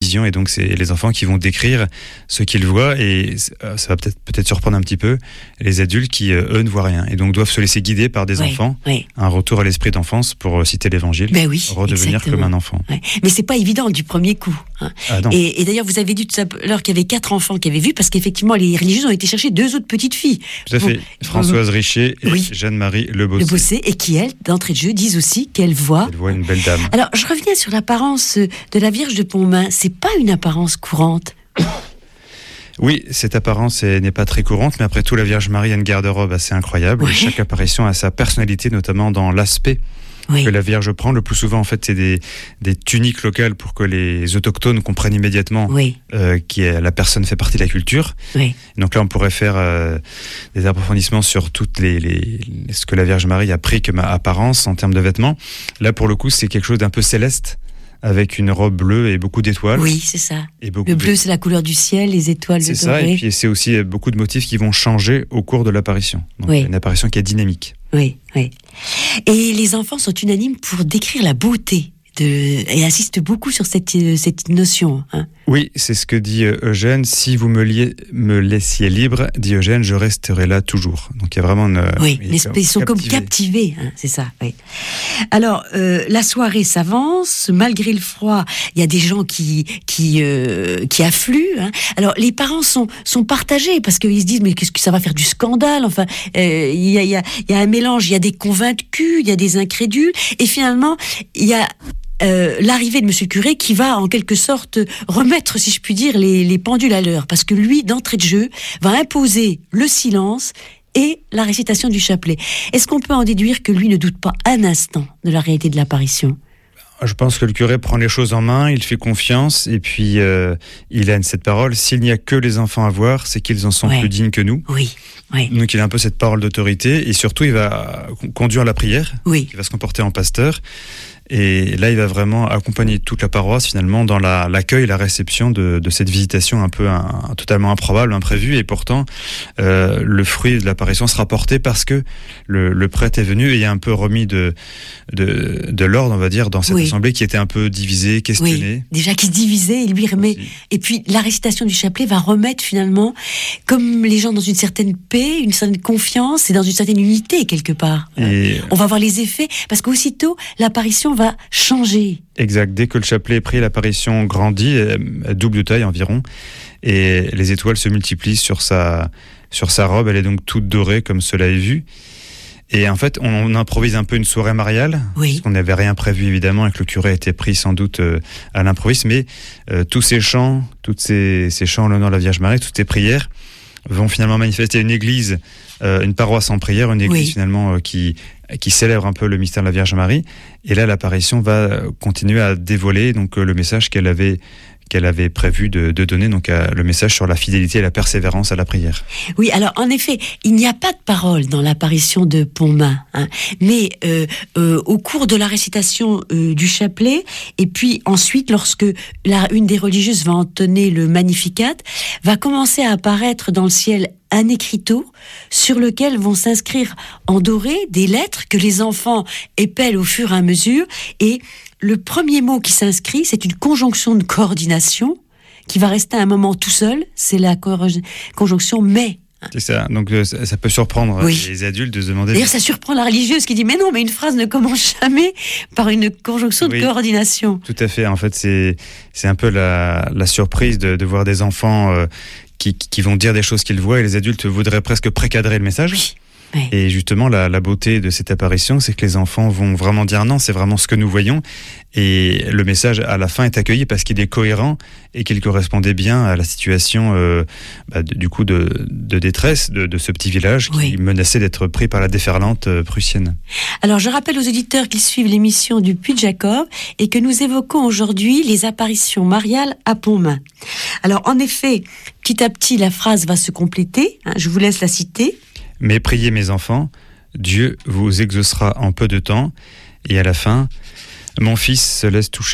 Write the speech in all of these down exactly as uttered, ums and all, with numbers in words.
vision, et donc c'est les enfants qui vont décrire ce qu'ils voient, et ça va peut-être peut-être surprendre un petit peu les adultes qui, eux, ne voient rien, et donc doivent se laisser guider par des oui, enfants, oui. un retour à l'esprit d'enfance, pour citer l'Évangile, ben oui, redevenir exactement. comme un enfant. Ouais. Mais c'est pas évident du premier coup. Hein. Ah, non. Et, et d'ailleurs, vous avez dit tout à l'heure qu'il y avait quatre enfants qui avaient vu, parce qu'effectivement, les religieuses ont été chercher deux autres petites filles. Tout à fait. Bon, Françoise Richer et oui. Jeanne-Marie Le Bossé. Le Bossé, et qui, elles, d'entrée de jeu, disent aussi qu'elles voient. Elle voit une belle dame. Alors, je reviens sur l'apparence de la Vierge de Pontmain. C'est pas une apparence courante. Oui, cette apparence est- n'est pas très courante, mais après tout, la Vierge Marie a une garde-robe assez incroyable. Oui. Et chaque apparition a sa personnalité, notamment dans l'aspect Oui. que la Vierge prend. Le plus souvent, en fait, c'est des, des tuniques locales pour que les autochtones comprennent immédiatement Oui, euh, qui est, la personne fait partie de la culture. oui. Donc là, on pourrait faire euh, des approfondissements sur toutes les, les, ce que la Vierge Marie a pris comme apparence en termes de vêtements. Là, pour le coup, c'est quelque chose d'un peu céleste, avec une robe bleue et beaucoup d'étoiles. Oui, c'est ça. Et beaucoup Le de- bleu, c'est la couleur du ciel, les étoiles, C'est le ça, doré. et puis c'est aussi beaucoup de motifs qui vont changer au cours de l'apparition. Donc Oui. une apparition qui est dynamique. Oui, oui. Et les enfants sont unanimes pour décrire la beauté de, et insistent beaucoup sur cette, euh, cette notion. Hein. Oui, c'est ce que dit euh, Eugène. Si vous me, liez, me laissiez libre, dit Eugène, je resterai là toujours. Donc il y a vraiment une... Oui, il est l'esprit- ils sont comme captivés, hein, c'est ça. Oui. Alors, euh, la soirée s'avance, malgré le froid, il y a des gens qui qui euh, qui affluent. Hein. Alors, les parents sont sont partagés parce qu'ils se disent mais qu'est-ce que ça va faire du scandale. Enfin, euh, il y a il y a il y a un mélange, il y a des convaincus, il y a des incrédules, et finalement il y a Euh, l'arrivée de Monsieur le curé qui va en quelque sorte remettre, si je puis dire, les, les pendules à l'heure, parce que lui, d'entrée de jeu, va imposer le silence et la récitation du chapelet. Est-ce qu'on peut en déduire que lui ne doute pas un instant de la réalité de l'apparition ? Je pense que le curé prend les choses en main, il fait confiance, et puis euh, il a cette parole, s'il n'y a que les enfants à voir, c'est qu'ils en sont Ouais. plus dignes que nous. Oui, oui, Donc il a un peu cette parole d'autorité, et surtout il va conduire la prière, oui. il va se comporter en pasteur. Et là, il va vraiment accompagner toute la paroisse finalement dans la, l'accueil et la réception de, de cette visitation un peu un, totalement improbable, imprévue. Et pourtant, euh, le fruit de l'apparition sera porté parce que le, le prêtre est venu et a un peu remis de, de, de l'ordre, on va dire, dans cette Oui. assemblée qui était un peu divisée, questionnée. Oui, déjà qui se divisait, il lui remet. Aussi. Et puis la récitation du chapelet va remettre finalement, comme les gens, dans une certaine paix, une certaine confiance et dans une certaine unité quelque part. Et On va voir les effets, parce qu'aussitôt l'apparition va changer. exact, dès que le chapelet est pris, l'apparition grandit, elle, elle double de taille environ, et les étoiles se multiplient sur sa, sur sa robe. Elle est donc toute dorée comme cela est vu. Et en fait, on, on improvise un peu une soirée mariale, Oui. parce qu'on n'avait rien prévu évidemment, et que le curé a été pris sans doute euh, à l'improviste, mais euh, tous ces chants, toutes ces, ces chants en l'honneur de la Vierge Marie, toutes ces prières vont finalement manifester une église, euh, une paroisse en prière, une église Oui. finalement euh, qui, qui célèbre un peu le mystère de la Vierge Marie. Et là, l'apparition va continuer à dévoiler donc euh, le message qu'elle avait qu'elle avait prévu de, de donner, donc euh, le message sur la fidélité et la persévérance à la prière. Oui, alors en effet, il n'y a pas de parole dans l'apparition de Pontmain, hein, mais euh, euh, au cours de la récitation euh, du chapelet, et puis ensuite, lorsque la, une des religieuses va entonner le Magnificat, va commencer à apparaître dans le ciel un écriteau sur lequel vont s'inscrire en doré des lettres que les enfants épellent au fur et à mesure, et le premier mot qui s'inscrit, c'est une conjonction de coordination qui va rester un moment tout seul, c'est la cor- conjonction « mais ». C'est ça. Donc euh, ça, ça peut surprendre Oui. les adultes de se demander. D'ailleurs, ça surprend la religieuse qui dit « mais non, mais une phrase ne commence jamais par une conjonction Oui. de coordination ». Tout à fait. En fait, c'est c'est un peu la, la surprise de, de voir des enfants euh, qui, qui vont dire des choses qu'ils voient, et les adultes voudraient presque précadrer le message. Oui. Oui. Et justement, la, la beauté de cette apparition, c'est que les enfants vont vraiment dire non, c'est vraiment ce que nous voyons. Et le message, à la fin, est accueilli parce qu'il est cohérent et qu'il correspondait bien à la situation euh, bah, de, du coup de, de détresse de, de ce petit village qui Oui. menaçait d'être pris par la déferlante euh, prussienne. Alors, je rappelle aux auditeurs qu'ils suivent l'émission du Puy de Jacob et que nous évoquons aujourd'hui les apparitions mariales à Pontmain. Alors, en effet, petit à petit, la phrase va se compléter. Hein, je vous laisse la citer. Mais priez mes enfants, Dieu vous exaucera en peu de temps. Et à la fin, mon fils se laisse toucher.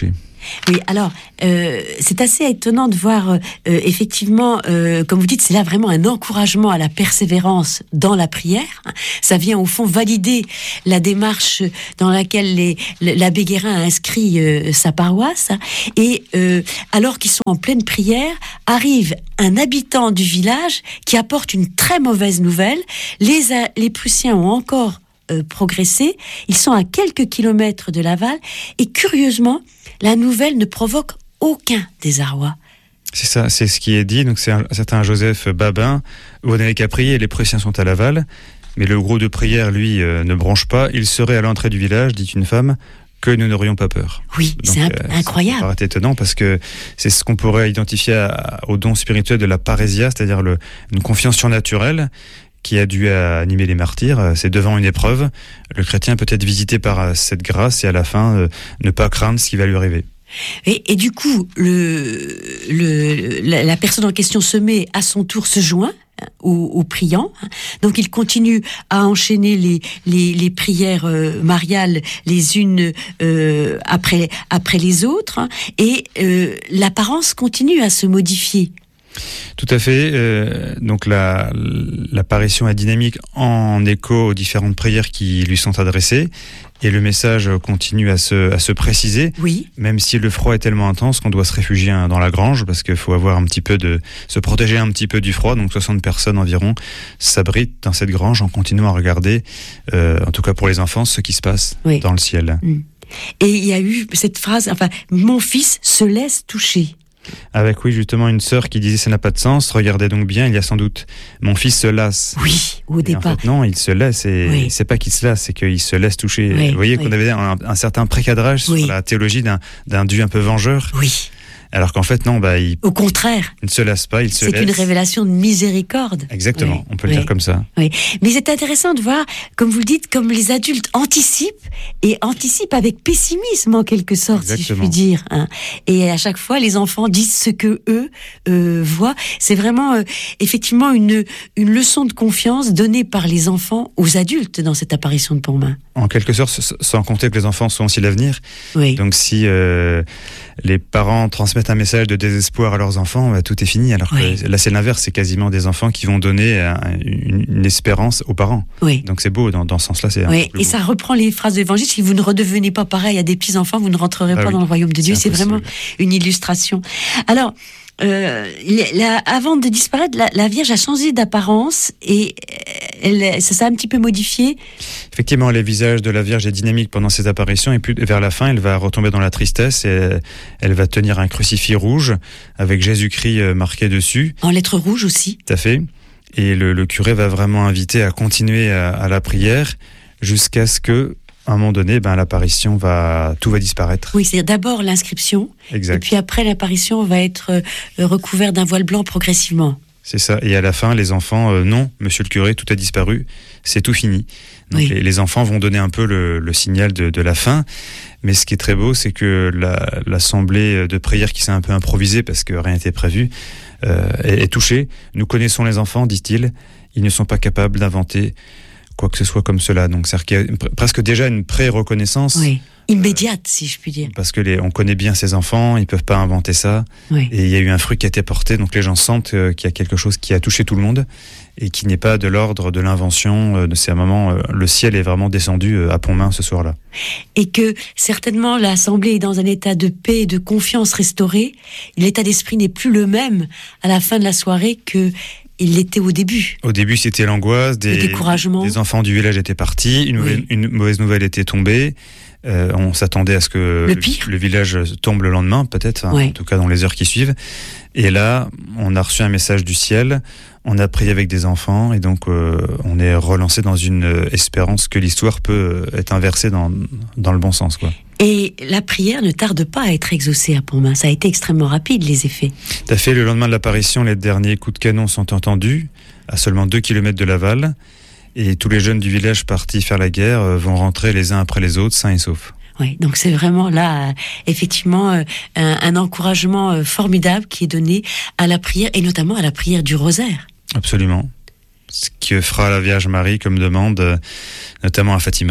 Oui, alors, euh, c'est assez étonnant de voir, euh, effectivement, euh, comme vous dites, c'est là vraiment un encouragement à la persévérance dans la prière. Ça vient, au fond, valider la démarche dans laquelle les, l'abbé Guérin a inscrit euh, sa paroisse. Et euh, alors qu'ils sont en pleine prière, arrive un habitant du village qui apporte une très mauvaise nouvelle. Les, les Prussiens ont encore euh, progressé. Ils sont à quelques kilomètres de Laval. Et curieusement, la nouvelle ne provoque aucun désarroi. C'est ça, c'est ce qui est dit. Donc c'est un certain Joseph Babin, où on n'avait qu'à prier, les Prussiens sont à Laval. Mais le groupe de prière, lui, euh, ne bronche pas. Il serait à l'entrée du village, dit une femme, que nous n'aurions pas peur. Oui, donc, c'est un, euh, incroyable. Ça paraît étonnant parce que c'est ce qu'on pourrait identifier à, au don spirituel de la parésia, c'est-à-dire le, une confiance surnaturelle qui a dû animer les martyrs. C'est devant une épreuve, le chrétien peut être visité par cette grâce et à la fin, euh, ne pas craindre ce qui va lui arriver. Et, et du coup, le, le, la, la personne en question se met à son tour, se joint aux, aux priants. Donc il continue à enchaîner les, les, les prières euh, mariales les unes euh, après, après les autres. Et euh, l'apparence continue à se modifier. Tout à fait. Euh, donc la, l'apparition est dynamique en écho aux différentes prières qui lui sont adressées. Et le message continue à se, à se préciser, oui. Même si le froid est tellement intense qu'on doit se réfugier dans la grange, parce qu'il faut avoir un petit peu de, se protéger un petit peu du froid. Donc soixante personnes environ s'abritent dans cette grange en continuant à regarder, euh, en tout cas pour les enfants, ce qui se passe oui. dans le ciel. Et il y a eu cette phrase, enfin, mon fils se laisse toucher. Avec, oui, justement, une sœur qui disait ça n'a pas de sens, regardez donc bien, il y a sans doute mon fils se lasse. Oui, au et départ. En fait, non, il se laisse, et oui. c'est pas qu'il se lasse, c'est qu'il se laisse toucher. Oui, Vous voyez oui. qu'on avait un, un certain précadrage oui. sur la théologie d'un, d'un Dieu un peu vengeur. Oui. Alors qu'en fait, non, bah, il, au contraire, il ne se lasse pas, il se c'est laisse. C'est une révélation de miséricorde. Exactement, oui. on peut oui. le dire comme ça. Oui. Mais c'est intéressant de voir, comme vous le dites, comme les adultes anticipent, et anticipent avec pessimisme en quelque sorte, Exactement. Si je puis dire. Hein. Et à chaque fois, les enfants disent ce que eux euh, voient. C'est vraiment, euh, effectivement, une, une leçon de confiance donnée par les enfants aux adultes dans cette apparition de Pontmain. En quelque sorte, sans compter que les enfants sont aussi l'avenir. Oui. Donc si euh, les parents transmettent un message de désespoir à leurs enfants, bah, tout est fini. Alors oui. que là, c'est l'inverse, c'est quasiment des enfants qui vont donner un, une, une espérance aux parents. Oui. Donc c'est beau, dans, dans ce sens-là. C'est oui. Et beau. Ça reprend les phrases de l'Évangile. Si vous ne redevenez pas pareil à des petits-enfants, vous ne rentrerez ah, pas oui. dans le royaume de Dieu. C'est, c'est vraiment une illustration. Alors, Euh, la, avant de disparaître, la, la Vierge a changé d'apparence et elle, ça s'est un petit peu modifié. Effectivement, le visage de la Vierge est dynamique pendant ses apparitions et puis vers la fin, elle va retomber dans la tristesse et elle va tenir un crucifix rouge avec Jésus-Christ marqué dessus. En lettres rouges aussi. Tout à fait. Et le, le curé va vraiment inviter à continuer à, à la prière jusqu'à ce que à un moment donné, ben, l'apparition va, tout va disparaître. Oui, c'est d'abord l'inscription. Exact. Et puis après, l'apparition va être euh, recouverte d'un voile blanc progressivement. C'est ça. Et à la fin, les enfants, euh, non, monsieur le curé, tout a disparu, c'est tout fini. Donc oui. les, les enfants vont donner un peu le, le signal de, de la fin. Mais ce qui est très beau, c'est que la, l'assemblée de prière qui s'est un peu improvisée parce que rien n'était prévu, euh, est, est touchée. Nous connaissons les enfants, dit-il. Ils ne sont pas capables d'inventer quoi que ce soit comme cela. Donc, c'est-à-dire qu'il y a une, presque déjà une pré-reconnaissance. Oui. Immédiate, euh, si je puis dire. Parce que les, on connaît bien ces enfants, ils peuvent pas inventer ça. Oui. Et il y a eu un fruit qui a été porté, donc les gens sentent euh, qu'il y a quelque chose qui a touché tout le monde et qui n'est pas de l'ordre de l'invention. Euh, de ces moments, euh, le ciel est vraiment descendu euh, à Pontmain ce soir-là. Et que certainement l'Assemblée est dans un état de paix et de confiance restauré. L'état d'esprit n'est plus le même à la fin de la soirée que il l'était au début. Au début, c'était l'angoisse, des, le découragement. Des enfants du village étaient partis, une, oui. mauvaise, une mauvaise nouvelle était tombée. Euh, on s'attendait à ce que le, le, le village tombe le lendemain, peut-être, hein, oui. en tout cas dans les heures qui suivent. Et là, on a reçu un message du ciel, on a prié avec des enfants, et donc euh, on est relancé dans une espérance que l'histoire peut être inversée dans, dans le bon sens, quoi. Et la prière ne tarde pas à être exaucée à Pontmain. Ça a été extrêmement rapide, les effets. Tout à fait. Le lendemain de l'apparition, les derniers coups de canon sont entendus, à seulement deux kilomètres de Laval. Et tous les jeunes du village partis faire la guerre vont rentrer les uns après les autres, sains et saufs. Oui, donc c'est vraiment là, euh, effectivement, euh, un, un encouragement euh, formidable qui est donné à la prière, et notamment à la prière du rosaire. Absolument. Ce que fera la Vierge Marie comme demande, euh, notamment à Fatima.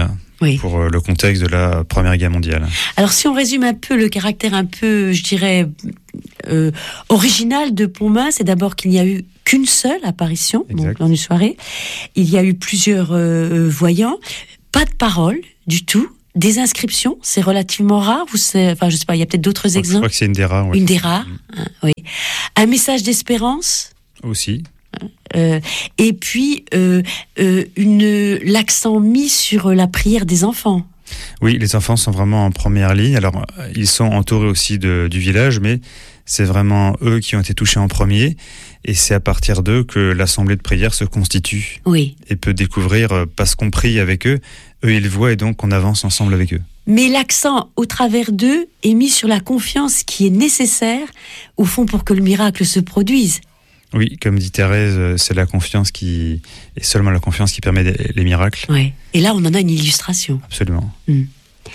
oui. pour euh, le contexte de la Première Guerre mondiale. Alors si on résume un peu le caractère un peu, je dirais, euh, original de Pontmain, c'est d'abord qu'il n'y a eu qu'une seule apparition donc, dans une soirée. Il y a eu plusieurs euh, voyants, pas de parole du tout. Des inscriptions, c'est relativement rare. Vous savez, enfin, je sais pas, il y a peut-être d'autres je exemples. Je crois que c'est une des rares. Ouais. Une des rares, hein, oui. Un message d'espérance. Aussi. Euh, et puis euh, euh, une l'accent mis sur la prière des enfants. Oui, les enfants sont vraiment en première ligne. Alors, ils sont entourés aussi de, du village, mais c'est vraiment eux qui ont été touchés en premier. Et c'est à partir d'eux que l'assemblée de prière se constitue. Oui. Et peut découvrir, parce qu'on prie avec eux, eux ils voient et donc on avance ensemble avec eux. Mais l'accent, au travers d'eux, est mis sur la confiance qui est nécessaire, au fond, pour que le miracle se produise. Oui, comme dit Thérèse, c'est la confiance qui, et seulement la confiance qui permet les miracles. Oui. Et là, on en a une illustration. Absolument. Mmh.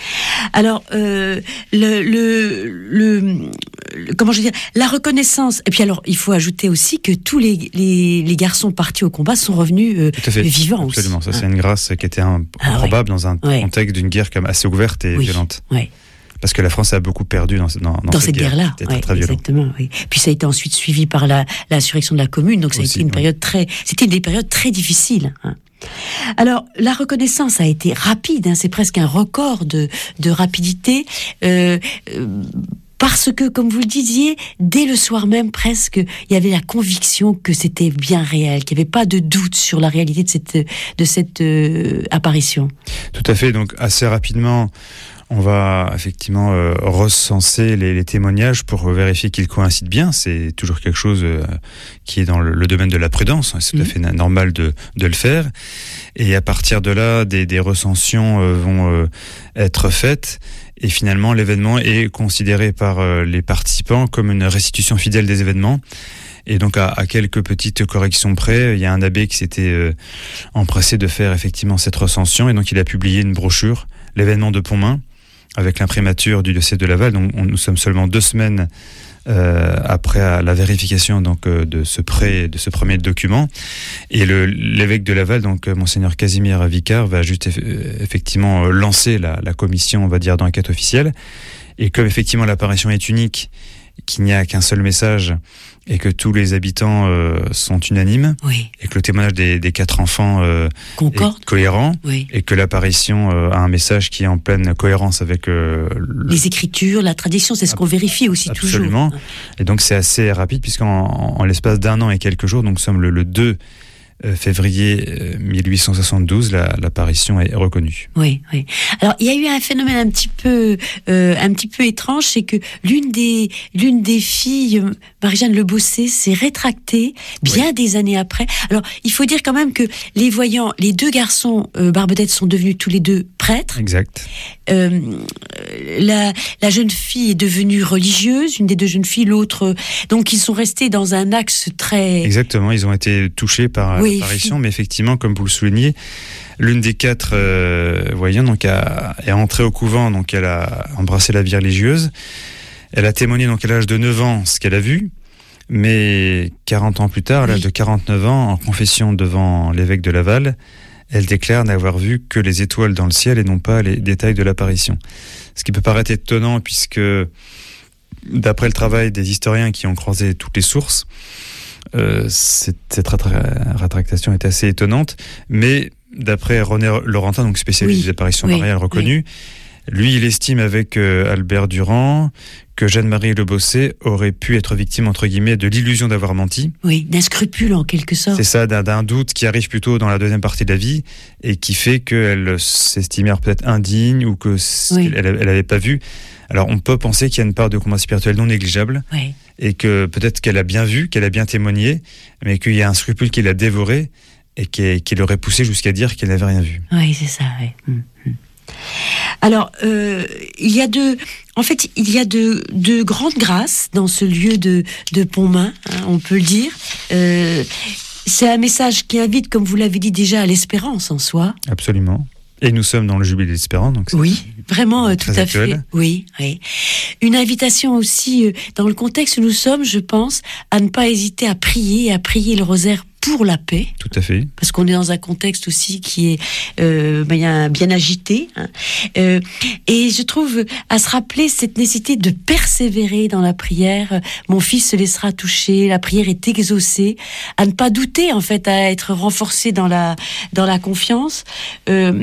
Alors, euh, le, le, le, le, comment je veux dire, la reconnaissance. Et puis alors, il faut ajouter aussi que tous les, les, les garçons partis au combat sont revenus euh, Tout à fait. vivants. Absolument. Aussi. Ça, c'est une grâce qui était un, ah, improbable ouais. dans un ouais. contexte d'une guerre comme assez ouverte et oui. violente. Ouais. Parce que la France a beaucoup perdu dans, dans, dans, dans cette, cette guerre-là. guerre. C'était ouais, très, très violent. Exactement. Oui. Puis ça a été ensuite suivi par la l'insurrection de la Commune. Donc ça aussi, a été une ouais. période très. C'était des périodes très difficiles. Hein. Alors, la reconnaissance a été rapide, hein, c'est presque un record de, de rapidité, euh, euh, parce que, comme vous le disiez, dès le soir même, presque, il y avait la conviction que c'était bien réel, qu'il n'y avait pas de doute sur la réalité de cette, de cette euh, apparition. Tout à fait, donc assez rapidement, on va effectivement euh, recenser les, les témoignages pour vérifier qu'ils coïncident bien. C'est toujours quelque chose euh, qui est dans le, le domaine de la prudence. C'est tout à fait normal de, de le faire. Et à partir de là, des, des recensions euh, vont euh, être faites. Et finalement, l'événement est considéré par euh, les participants comme une restitution fidèle des événements. Et donc, à, à quelques petites corrections près, il y a un abbé qui s'était euh, empressé de faire effectivement cette recension. Et donc, il a publié une brochure, l'événement de Pontmain, avec l'imprimature du diocèse de Laval. Donc, on, nous sommes seulement deux semaines euh, après la vérification donc euh, de ce pré, de ce premier document. Et le, l'évêque de Laval, donc monseigneur Casimir Vicard, va juste eff- effectivement euh, lancer la, la commission, on va dire, d'enquête officielle. Et comme effectivement l'apparition est unique, qu'il n'y a qu'un seul message et que tous les habitants euh, sont unanimes, oui. et que le témoignage des, des quatre enfants euh, est cohérent, oui. et que l'apparition euh, a un message qui est en pleine cohérence avec euh, le... les écritures, la tradition, c'est ce qu'on vérifie aussi Absolument. toujours. Et donc c'est assez rapide puisqu'en en, en l'espace d'un an et quelques jours, donc nous sommes le, le deux février mille huit cent soixante-douze, la, l'apparition est reconnue. Oui, oui. Alors il y a eu un phénomène un petit peu, euh, un petit peu étrange, c'est que l'une des, l'une des filles, Marie-Jeanne Le Bossé, s'est rétractée bien oui. des années après. Alors il faut dire quand même que les voyants, les deux garçons euh, Barbedette sont devenus tous les deux prêtres. Exact. Euh, la, la jeune fille est devenue religieuse, une des deux jeunes filles, l'autre. Donc ils sont restés dans un axe très. Exactement, ils ont été touchés par oui. l'apparition, mais effectivement, comme vous le soulignez, l'une des quatre euh, voyants donc a, est entrée au couvent, donc elle a embrassé la vie religieuse. Elle a témoigné donc à l'âge de neuf ans ce qu'elle a vu, mais quarante ans plus tard, à l'âge oui. de quarante-neuf ans, en confession devant l'évêque de Laval, elle déclare n'avoir vu que les étoiles dans le ciel et non pas les détails de l'apparition. Ce qui peut paraître étonnant puisque, d'après le travail des historiens qui ont croisé toutes les sources, euh, cette, cette rétractation est assez étonnante, mais d'après René Laurentin, donc spécialiste oui. des apparitions oui. mariales reconnues, oui. lui, il estime avec euh, Albert Durand que Jeanne-Marie Le Bossé aurait pu être victime, entre guillemets, de l'illusion d'avoir menti. Oui, d'un scrupule en quelque sorte. C'est ça, d'un, d'un doute qui arrive plutôt dans la deuxième partie de la vie et qui fait qu'elle s'estimait peut-être indigne ou que oui. elle n'avait pas vu. Alors on peut penser qu'il y a une part de combat spirituel non négligeable oui. et que peut-être qu'elle a bien vu, qu'elle a bien témoigné, mais qu'il y a un scrupule qui l'a dévoré et qui, qui l'aurait poussé jusqu'à dire qu'elle n'avait rien vu. Oui, c'est ça, oui. Mmh. Alors, euh, il y a de, en fait, il y a de, de grandes grâces dans ce lieu de, de Pontmain, hein, on peut le dire. Euh, c'est un message qui invite, comme vous l'avez dit déjà, à l'espérance en soi. Absolument. Et nous sommes dans le jubilé de l'espérance, donc c'est oui, vraiment euh, tout à actuel. fait. Oui, oui. Une invitation aussi euh, dans le contexte où nous sommes, je pense, à ne pas hésiter à prier, à prier le rosaire pour la paix. Tout à fait. Parce qu'on est dans un contexte aussi qui est euh, bien, bien agité. Hein. Euh, et je trouve à se rappeler cette nécessité de persévérer dans la prière. Mon fils se laissera toucher, la prière est exaucée. À ne pas douter, en fait, à être renforcé dans la, dans la confiance. Euh,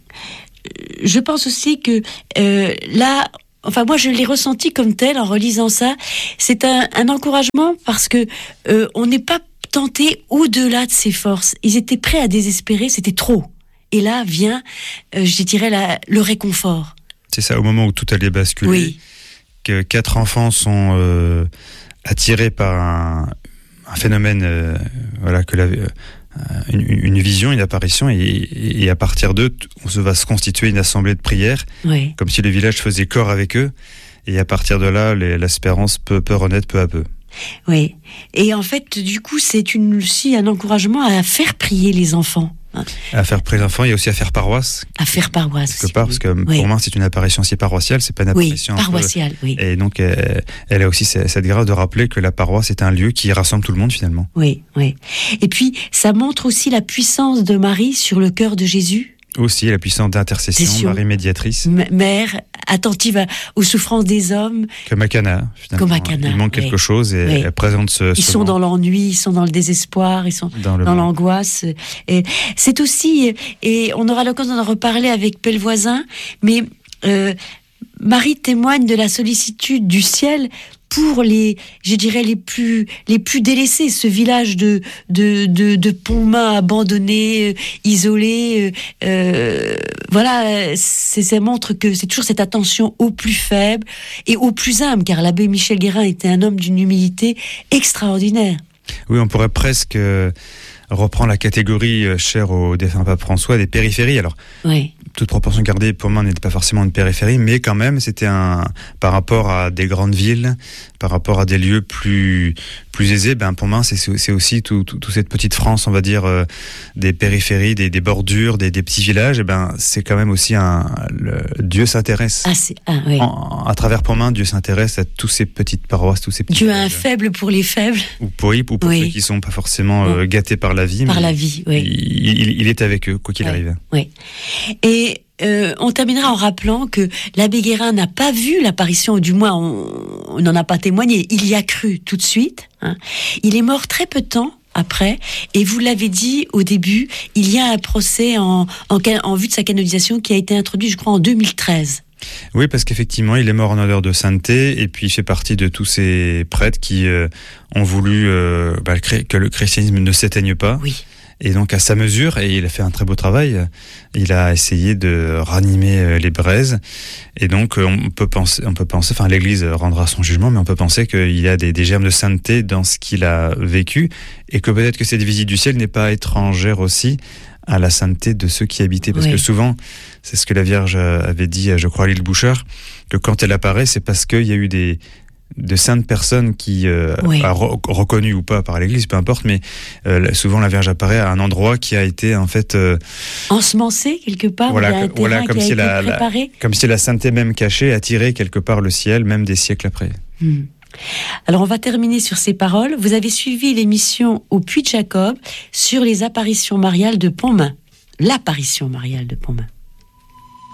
je pense aussi que euh, là... Enfin, moi, je l'ai ressenti comme tel en relisant ça. C'est un, un encouragement parce que euh, on n'est pas tenté au-delà de ses forces. Ils étaient prêts à désespérer, c'était trop. Et là vient, euh, je dirais, la, le réconfort. C'est ça, au moment où tout allait basculer, oui. que quatre enfants sont euh, attirés par un, un phénomène, euh, voilà, que la, euh, une, une vision, une apparition, et, et à partir d'eux, on se va se constituer une assemblée de prière, oui. comme si le village faisait corps avec eux, et à partir de là, les, l'espérance peut, peut renaître peu à peu. Oui, et en fait, du coup, c'est une, aussi un encouragement à faire prier les enfants. À faire prier les enfants et aussi à faire paroisse. À faire paroisse. Quelque part, parce que oui. pour moi, c'est une apparition aussi paroissiale, c'est pas une apparition. Oui, paroissiale, peu... oui. Et donc, elle, elle a aussi cette grâce de rappeler que la paroisse est un lieu qui rassemble tout le monde finalement. Oui, oui. Et puis, ça montre aussi la puissance de Marie sur le cœur de Jésus. Aussi, la puissance d'intercession, Marie médiatrice. M- mère, attentive à, aux souffrances des hommes. Comme à Cana, finalement. Comme à Cana. Il manque oui. quelque chose et oui. elle présente ce... Ils ce sont moment. dans l'ennui, ils sont dans le désespoir, ils sont dans, dans l'angoisse. Et c'est aussi, et on aura l'occasion d'en reparler avec Pellevoisin, mais euh, Marie témoigne de la sollicitude du ciel pour les, je dirais, les plus, les plus délaissés, ce village de, de, de, de Pontmain abandonné, euh, isolé, euh, euh, voilà, c'est, ça montre que c'est toujours cette attention aux plus faibles et aux plus humbles, car l'abbé Michel Guérin était un homme d'une humilité extraordinaire. Oui, on pourrait presque euh, reprendre la catégorie euh, chère au défunt pape François des périphéries. Alors, oui. toute proportion gardée, pour moi, n'était pas forcément une périphérie, mais quand même, c'était un, par rapport à des grandes villes, par rapport à des lieux plus, plus aisés, ben, pour moi, c'est, c'est aussi toute tout, tout cette petite France, on va dire, euh, des périphéries, des, des bordures, des, des petits villages, et ben, c'est quand même aussi un, le, Dieu s'intéresse. Ah, c'est, ah, oui. En, à travers Pontmain, Dieu s'intéresse à tous ces petites paroisses, tous ces petits Dieu villages. a un faible pour les faibles. Ou pour, ou pour oui. ceux qui sont pas forcément euh, gâtés par la vie. Par mais la vie, oui. Il, il, il est avec eux, quoi qu'il oui. arrive. Oui. Et, Euh, on terminera en rappelant que l'abbé Guérin n'a pas vu l'apparition, ou du moins on n'en a pas témoigné, il y a cru tout de suite. Hein. Il est mort très peu de temps après, et vous l'avez dit au début, il y a un procès en, en, en vue de sa canonisation qui a été introduit, je crois, en deux mille treize. Oui, parce qu'effectivement, il est mort en odeur de sainteté, et puis il fait partie de tous ces prêtres qui euh, ont voulu euh, bah, que le christianisme ne s'éteigne pas. Oui. Et donc à sa mesure, et il a fait un très beau travail, il a essayé de ranimer les braises, et donc on peut penser, on peut penser, enfin l'Église rendra son jugement, mais on peut penser qu'il y a des, des germes de sainteté dans ce qu'il a vécu, et que peut-être que cette visite du ciel n'est pas étrangère aussi à la sainteté de ceux qui habitaient, parce oui. que souvent, c'est ce que la Vierge avait dit, je crois, à l'île Bouchard, que quand elle apparaît, c'est parce qu'il y a eu des de saintes personnes qui euh, oui. a re- reconnues ou pas par l'Église, peu importe, mais euh, souvent la Vierge apparaît à un endroit qui a été en fait euh, ensemencé quelque part, voilà, il y a un voilà, terrain comme qui a si été la, préparé. La, comme si la sainteté même cachée attirait quelque part le ciel, même des siècles après. Hmm. Alors on va terminer sur ces paroles. Vous avez suivi l'émission au Puy de Jacob sur les apparitions mariales de Pontmain, l'apparition mariale de Pontmain.